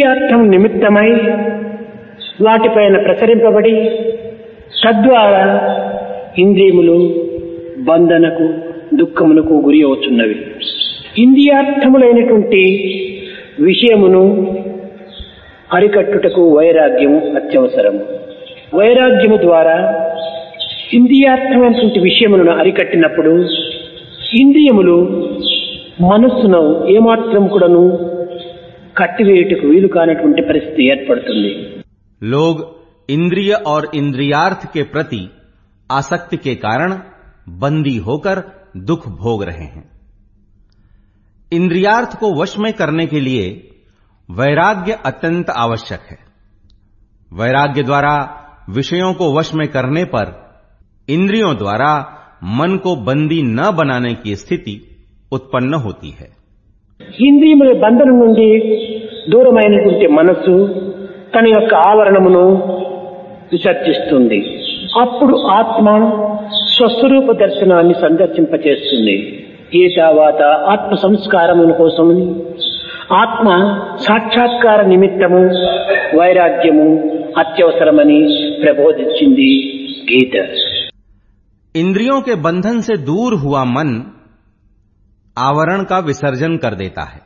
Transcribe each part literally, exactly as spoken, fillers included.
ఇంద్రియార్థం నిమిత్తమై వాటిపైన ప్రసరింపబడి తద్వారా ఇంద్రియములు బంధనకు దుఃఖమునకు గురి అవుతున్నవి. ఇంద్రియార్థములైనటువంటి విషయమును అరికట్టుటకు వైరాగ్యము అత్యవసరము. వైరాగ్యము ద్వారా ఇంద్రియార్థమైనటువంటి విషయములను అరికట్టినప్పుడు ఇంద్రియములు మనస్సును ఏమాత్రం కూడాను కట్టివేయుటకు వీలు కానటువంటి పరిస్థితి ఏర్పడుతుంది. लोग इंद्रिय और इंद्रियार्थ के प्रति आसक्ति के कारण बंदी होकर दुख भोग रहे हैं. इंद्रियार्थ को वश में करने के लिए वैराग्य अत्यंत आवश्यक है. वैराग्य द्वारा विषयों को वश में करने पर इंद्रियों द्वारा मन को बंदी न बनाने की स्थिति उत्पन्न होती है. ఇంద్రియముల బంధనం నుండి దూరమైనటువంటి మనస్సు తన యొక్క ఆవరణమును విసర్జిస్తుంది. అప్పుడు ఆత్మ స్వస్వరూప దర్శనాన్ని సందర్శింపచేస్తుంది. ఈ తర్వాత ఆత్మ సంస్కారముల కోసం ఆత్మ సాక్షాత్కార నిమిత్తము వైరాగ్యము అత్యవసరమని ప్రబోధించింది గీత. इंद्रियों के बंधन से दूर हुआ मन आवरण का विसर्जन कर देता है.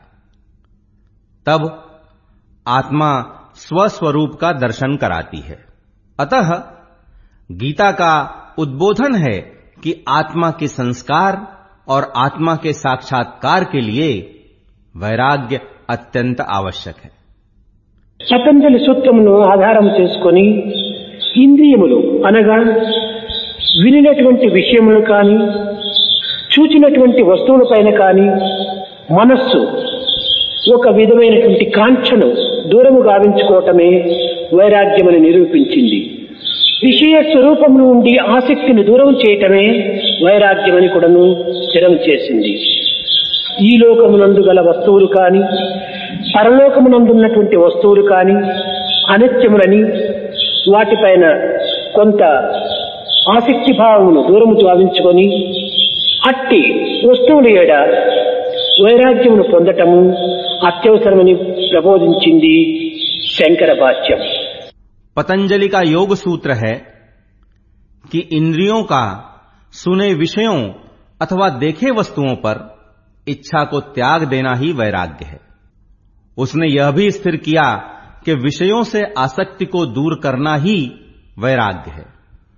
तब आत्मा स्वस्वरूप का दर्शन कराती है. अतः गीता का उद्बोधन है कि आत्मा के संस्कार और आत्मा के साक्षात्कार के लिए वैराग्य अत्यंत आवश्यक है. పతంజలి సూత్రమును ఆధారం చేసుకొని ఇంద్రియములు అనగా వినినటువంటి విషయములు కానీ చూచినటువంటి వస్తువులపైన కానీ మనస్సు ఒక విధమైనటువంటి కాంక్షను దూరము గావించుకోవటమే వైరాగ్యమని నిరూపించింది. విషయ స్వరూపం నుండి ఆసక్తిని దూరం చేయటమే వైరాగ్యమని కూడాను స్థిరం చేసింది. ఈ లోకమునందు గల వస్తువులు కానీ పరలోకమునందున్నటువంటి వస్తువులు కానీ అనిత్యములని వాటిపైన కొంత ఆసక్తి భావమును దూరము గావించుకొని అట్టి వస్తువుల ఏడ వైరాగ్యమును పొందటము అత్యవసరమని ప్రబోధించింది శంకర భాష్యం. पतंजलि का योग सूत्र है कि इंद्रियों का सुने विषयों अथवा देखे वस्तुओं पर इच्छा को त्याग देना ही वैराग्य है. उसने यह भी स्थिर किया कि विषयों से आसक्ति को दूर करना ही वैराग्य है.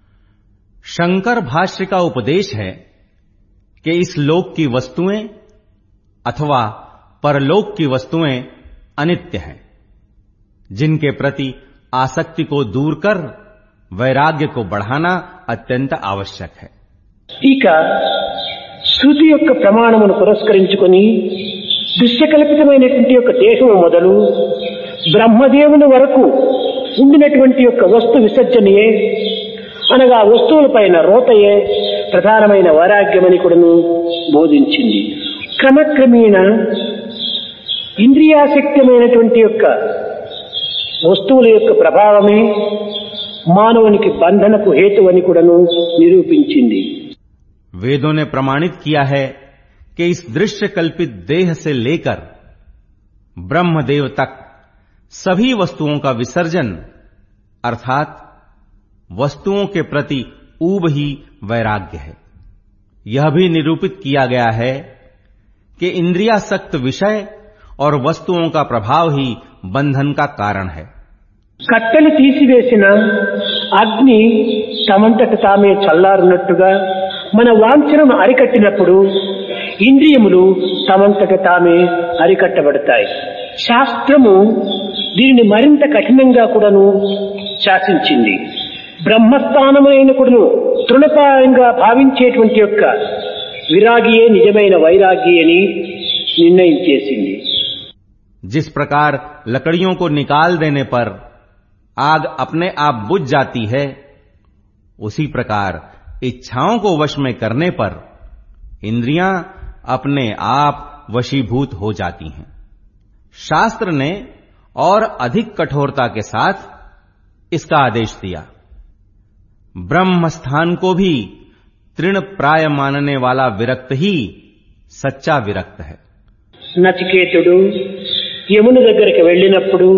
शंकर भाष्य का उपदेश है कि इस लोक की वस्तुएं अथवा परलोक की वस्तुएं अनित्य हैं, जिनके प्रति आसक्ति को दूर कर वैराग्य को बढ़ाना अत्यंत आवश्यक है. ఇక శృతి యొక్క ప్రమాణమును పురస్కరించుకొని దృశ్యకల్పితమైనటువంటి యొక్క దేహము మొదలు బ్రహ్మదేవుని వరకు ఉండినటువంటి యొక్క వస్తు విసర్జనయే అనగా వస్తువులపైన రోతయే ప్రధానమైన వైరాగ్యమని కూడాను బోధించింది. క్రమక్రమేణ ఇంద్రియాసక్తమైనటువంటి యొక్క వస్తువుల యొక్క ప్రభావమే మానవునికి బంధనకు హేతువని కూడాను నిరూపించింది. वेदों ने प्रमाणित किया है कि इस दृश्य कल्पित देह से लेकर ब्रह्मदेव तक सभी वस्तुओं का विसर्जन अर्थात वस्तुओं के प्रति ऊब ही वैराग्य है. यह भी निरूपित किया गया है कि इंद्रियासक्त विषय और वस्तुओं का प्रभाव ही बंधन का कारण है. కట్టెలు తీసివేసిన అగ్ని తమంతట తామే చల్లారున్నట్టుగా మన వాంఛనను అరికట్టినప్పుడు ఇంద్రియములు తమంతట తామే అరికట్టబడతాయి. శాస్త్రము దీనిని మరింత కఠినంగా కూడాను శాసించింది. బ్రహ్మస్థానమైన కూడాను తృణప్రాయంగా భావించేటువంటి యొక్క విరాగియే నిజమైన వైరాగి అని నిర్ణయం చేసింది. जिस प्रकार लकड़ियों को निकाल देने पर आग अपने आप बुझ जाती है, उसी प्रकार इच्छाओं को वश में करने पर इंद्रियां अपने आप वशीभूत हो जाती हैं. शास्त्र ने और अधिक कठोरता के साथ इसका आदेश दिया. ब्रह्म स्थान को भी तृण प्राय मानने वाला विरक्त ही सच्चा विरक्त है. నచికేతుడు యమున దగ్గరికి వెళ్ళినప్పుడు